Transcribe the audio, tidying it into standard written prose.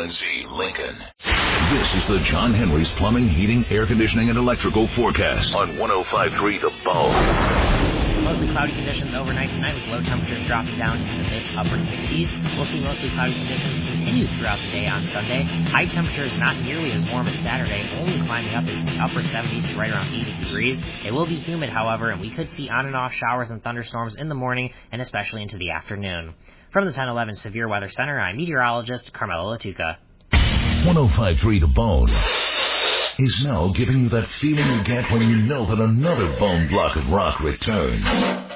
UNC Lincoln. This is the John Henry's Plumbing, Heating, Air Conditioning, and Electrical forecast on 105.3 The Bone. Mostly cloudy conditions overnight tonight with low temperatures dropping down into the mid-upper 60s. We'll see mostly cloudy conditions continue throughout the day on Sunday. High temperatures not nearly as warm as Saturday, only climbing up into the upper 70s to right around 80 degrees. It will be humid, however, and we could see on and off showers and thunderstorms in the morning and especially into the afternoon. From the 1011 Severe Weather Center, I'm meteorologist Carmelo Latuca. 105.3 The Bone is now giving you that feeling you get when you know that another bone block of rock returns.